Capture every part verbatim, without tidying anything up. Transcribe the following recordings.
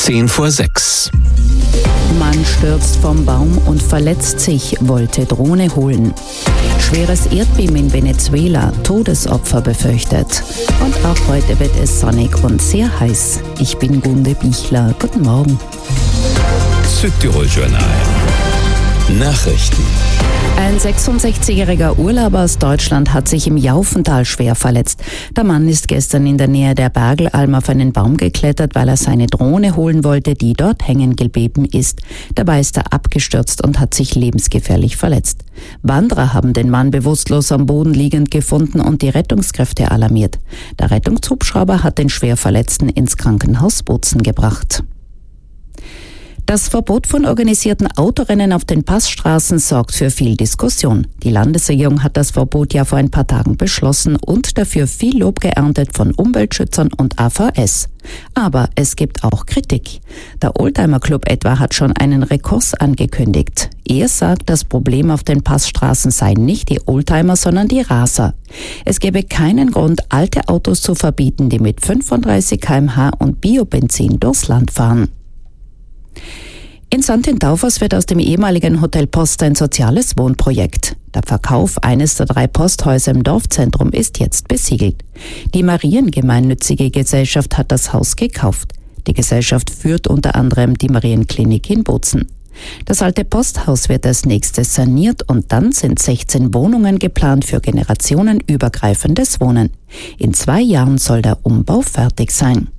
Zehn vor sechs. Mann stürzt vom Baum und verletzt sich, wollte Drohne holen. Schweres Erdbeben in Venezuela, Todesopfer befürchtet. Und auch heute wird es sonnig und sehr heiß. Ich bin Gunde Bichler. Guten Morgen. Südtirol-Journal. Nachrichten. Ein sechsundsechzigjähriger Urlauber aus Deutschland hat sich im Jaufental schwer verletzt. Der Mann ist gestern in der Nähe der Bergelalm auf einen Baum geklettert, weil er seine Drohne holen wollte, die dort hängen geblieben ist. Dabei ist er abgestürzt und hat sich lebensgefährlich verletzt. Wanderer haben den Mann bewusstlos am Boden liegend gefunden und die Rettungskräfte alarmiert. Der Rettungshubschrauber hat den Schwerverletzten ins Krankenhaus Bozen gebracht. Das Verbot von organisierten Autorennen auf den Passstraßen sorgt für viel Diskussion. Die Landesregierung hat das Verbot ja vor ein paar Tagen beschlossen und dafür viel Lob geerntet von Umweltschützern und A V S. Aber es gibt auch Kritik. Der Oldtimer Club etwa hat schon einen Rekurs angekündigt. Er sagt, das Problem auf den Passstraßen seien nicht die Oldtimer, sondern die Raser. Es gäbe keinen Grund, alte Autos zu verbieten, die mit fünfunddreißig Kilometer pro Stunde und Biobenzin durchs Land fahren. In Sankt in Taufers wird aus dem ehemaligen Hotel Post ein soziales Wohnprojekt. Der Verkauf eines der drei Posthäuser im Dorfzentrum ist jetzt besiegelt. Die Mariengemeinnützige Gesellschaft hat das Haus gekauft. Die Gesellschaft führt unter anderem die Marienklinik in Bozen. Das alte Posthaus wird als nächstes saniert und dann sind sechzehn Wohnungen geplant für generationenübergreifendes Wohnen. In zwei Jahren soll der Umbau fertig sein.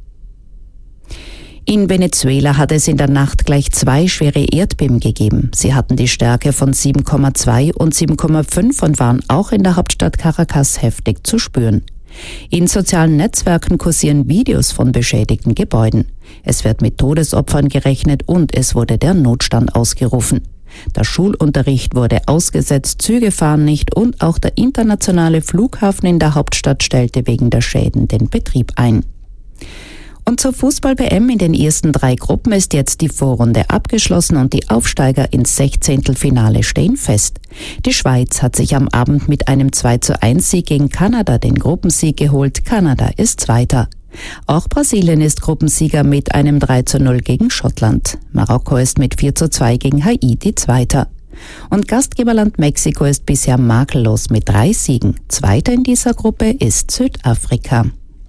In Venezuela hat es in der Nacht gleich zwei schwere Erdbeben gegeben. Sie hatten die Stärke von sieben Komma zwei und sieben Komma fünf und waren auch in der Hauptstadt Caracas heftig zu spüren. In sozialen Netzwerken kursieren Videos von beschädigten Gebäuden. Es wird mit Todesopfern gerechnet und es wurde der Notstand ausgerufen. Der Schulunterricht wurde ausgesetzt, Züge fahren nicht und auch der internationale Flughafen in der Hauptstadt stellte wegen der Schäden den Betrieb ein. Und zur Fußball-W M in den ersten drei Gruppen ist jetzt die Vorrunde abgeschlossen und die Aufsteiger ins Sechzehntelfinale stehen fest. Die Schweiz hat sich am Abend mit einem zwei zu eins Sieg gegen Kanada den Gruppensieg geholt. Kanada ist Zweiter. Auch Brasilien ist Gruppensieger mit einem drei zu null gegen Schottland. Marokko ist mit vier zu zwei gegen Haiti Zweiter. Und Gastgeberland Mexiko ist bisher makellos mit drei Siegen. Zweiter in dieser Gruppe ist Südafrika.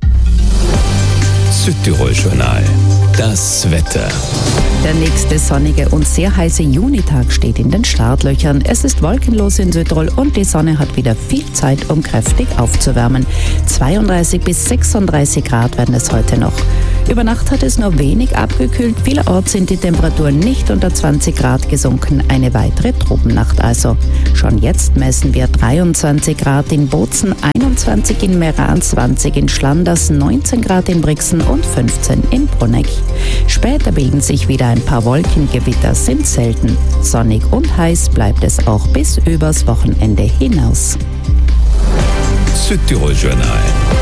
Südtirol-Journal. Das Wetter. Der nächste sonnige und sehr heiße Junitag steht in den Startlöchern. Es ist wolkenlos in Südtirol und die Sonne hat wieder viel Zeit, um kräftig aufzuwärmen. zweiunddreißig bis sechsunddreißig Grad werden es heute noch. Über Nacht hat es nur wenig abgekühlt. Vielerorts sind die Temperaturen nicht unter zwanzig Grad gesunken. Eine weitere Tropennacht also. Schon jetzt messen wir dreiundzwanzig Grad in Bozen, einundzwanzig in Meran, zwanzig in Schlanders, neunzehn Grad in Brixen und fünfzehn in Bruneck. Später bilden sich wieder ein paar Wolkengewitter, sind selten. Sonnig und heiß bleibt es auch bis übers Wochenende hinaus. Südtirol-Journal.